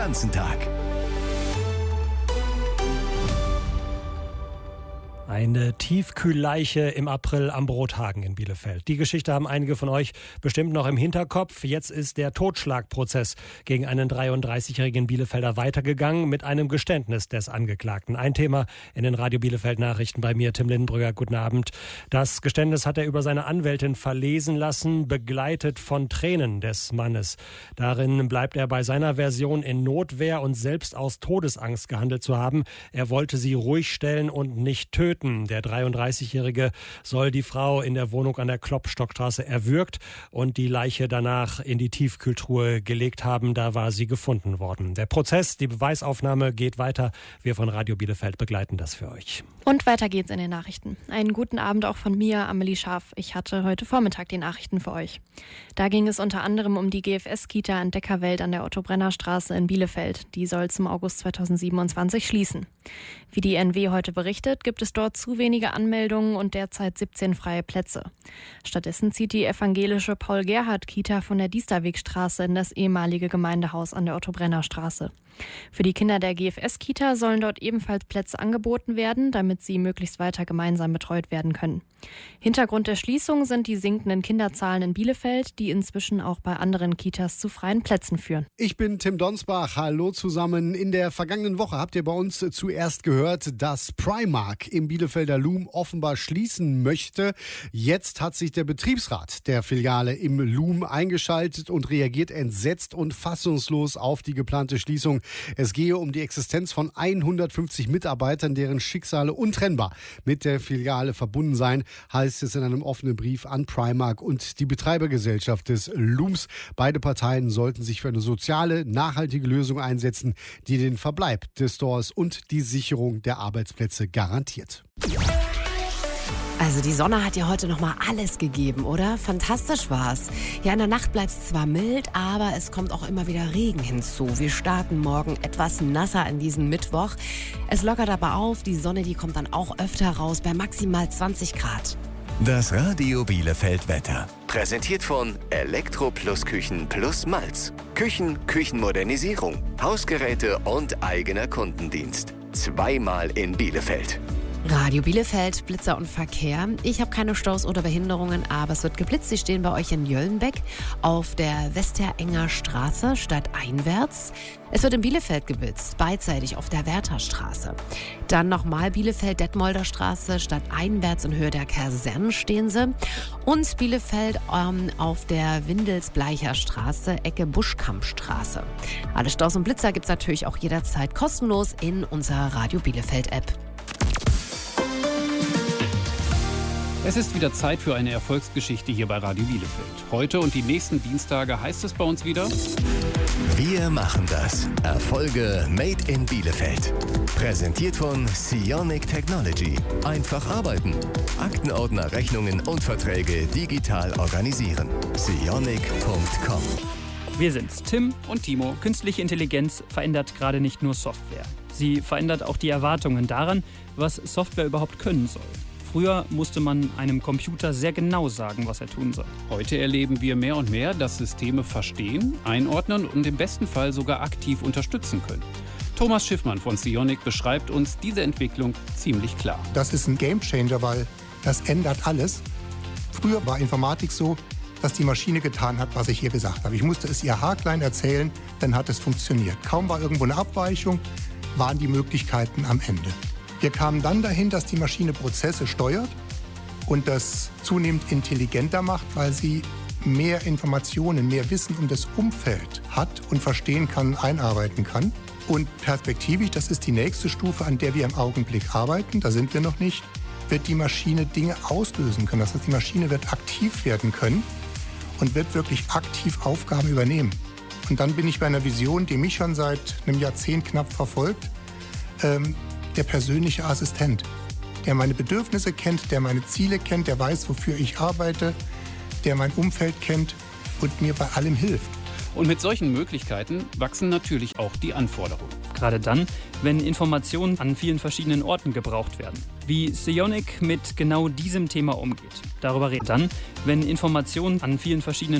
ganzen Tag. Eine Tiefkühlleiche im April am Brothagen in Bielefeld. Die Geschichte haben einige von euch bestimmt noch im Hinterkopf. Jetzt ist der Totschlagprozess gegen einen 33-jährigen Bielefelder weitergegangen mit einem Geständnis des Angeklagten. Ein Thema in den Radio Bielefeld Nachrichten bei mir, Tim Lindenbrügger. Guten Abend. Das Geständnis hat er über seine Anwältin verlesen lassen, begleitet von Tränen des Mannes. Darin bleibt er bei seiner Version in Notwehr und selbst aus Todesangst gehandelt zu haben. Er wollte sie ruhig stellen und nicht töten. Der 33-Jährige soll die Frau in der Wohnung an der Klopstockstraße erwürgt und die Leiche danach in die Tiefkühltruhe gelegt haben. Da war sie gefunden worden. Der Prozess, die Beweisaufnahme geht weiter. Wir von Radio Bielefeld begleiten das für euch. Und weiter geht's in den Nachrichten. Einen guten Abend auch von mir, Amelie Scharf. Ich hatte heute Vormittag die Nachrichten für euch. Da ging es unter anderem um die GFS-Kita Entdeckerwelt an der Otto-Brenner-Straße in Bielefeld. Die soll zum August 2027 schließen. Wie die NW heute berichtet, gibt es dort zu wenige Anmeldungen und derzeit 17 freie Plätze. Stattdessen zieht die evangelische Paul-Gerhardt-Kita von der Diesterwegstraße in das ehemalige Gemeindehaus an der Otto-Brenner-Straße. Für die Kinder der GFS-Kita sollen dort ebenfalls Plätze angeboten werden, damit sie möglichst weiter gemeinsam betreut werden können. Hintergrund der Schließung sind die sinkenden Kinderzahlen in Bielefeld, die inzwischen auch bei anderen Kitas zu freien Plätzen führen. Ich bin Tim Donsbach. Hallo zusammen. In der vergangenen Woche habt ihr bei uns zuerst gehört, dass Primark im Bielefelder Loom offenbar schließen möchte. Jetzt hat sich der Betriebsrat der Filiale im Loom eingeschaltet und reagiert entsetzt und fassungslos auf die geplante Schließung. Es gehe um die Existenz von 150 Mitarbeitern, deren Schicksale untrennbar mit der Filiale verbunden seien, heißt es in einem offenen Brief an Primark und die Betreibergesellschaft des Looms. Beide Parteien sollten sich für eine soziale, nachhaltige Lösung einsetzen, die den Verbleib des Stores und die Sicherung der Arbeitsplätze garantiert. Also die Sonne hat ja heute nochmal alles gegeben, oder? Fantastisch war's. Ja, in der Nacht bleibt's zwar mild, aber es kommt auch immer wieder Regen hinzu. Wir starten morgen etwas nasser in diesen Mittwoch. Es lockert aber auf, die Sonne, die kommt dann auch öfter raus bei maximal 20 Grad. Das Radio Bielefeld Wetter. Präsentiert von Elektro Plus Küchen Plus Malz. Küchenmodernisierung, Hausgeräte und eigener Kundendienst. Zweimal in Bielefeld. Radio Bielefeld, Blitzer und Verkehr. Ich habe keine Staus oder Behinderungen, aber es wird geblitzt. Sie stehen bei euch in Jöllenbeck auf der Westerenger Straße stadteinwärts. Es wird in Bielefeld geblitzt, beidseitig auf der Wertherstraße. Dann nochmal Bielefeld, Detmolder Straße stadteinwärts in Höhe der Kasernen stehen sie. Und Bielefeld auf der Windelsbleicher Straße, Ecke Buschkampstraße. Alle Staus und Blitzer gibt's natürlich auch jederzeit kostenlos in unserer Radio Bielefeld App. Es ist wieder Zeit für eine Erfolgsgeschichte hier bei Radio Bielefeld. Heute und die nächsten Dienstage heißt es bei uns wieder: Wir machen das. Erfolge made in Bielefeld. Präsentiert von Sionic Technology. Einfach arbeiten. Aktenordner, Rechnungen und Verträge digital organisieren. Sionic.com. Wir sind's, Tim und Timo. Künstliche Intelligenz verändert gerade nicht nur Software. Sie verändert auch die Erwartungen daran, was Software überhaupt können soll. Früher musste man einem Computer sehr genau sagen, was er tun soll. Heute erleben wir mehr und mehr, dass Systeme verstehen, einordnen und im besten Fall sogar aktiv unterstützen können. Thomas Schiffmann von Sionic beschreibt uns diese Entwicklung ziemlich klar. Das ist ein Gamechanger, weil das ändert alles. Früher war Informatik so, dass die Maschine getan hat, was ich ihr gesagt habe. Ich musste es ihr haarklein erzählen, dann hat es funktioniert. Kaum war irgendwo eine Abweichung, waren die Möglichkeiten am Ende. Wir kamen dann dahin, dass die Maschine Prozesse steuert und das zunehmend intelligenter macht, weil sie mehr Informationen, mehr Wissen um das Umfeld hat und verstehen kann, einarbeiten kann. Und perspektivisch, das ist die nächste Stufe, an der wir im Augenblick arbeiten, da sind wir noch nicht, wird die Maschine Dinge auslösen können. Das heißt, die Maschine wird aktiv werden können und wird wirklich aktiv Aufgaben übernehmen. Und dann bin ich bei einer Vision, die mich schon seit einem Jahrzehnt knapp verfolgt, der persönliche Assistent, der meine Bedürfnisse kennt, der meine Ziele kennt, der weiß, wofür ich arbeite, der mein Umfeld kennt und mir bei allem hilft. Und mit solchen Möglichkeiten wachsen natürlich auch die Anforderungen. Gerade dann, wenn Informationen an vielen verschiedenen Orten gebraucht werden. Wie Sionic mit genau diesem Thema umgeht. Darüber redet dann, wenn Informationen an vielen verschiedenen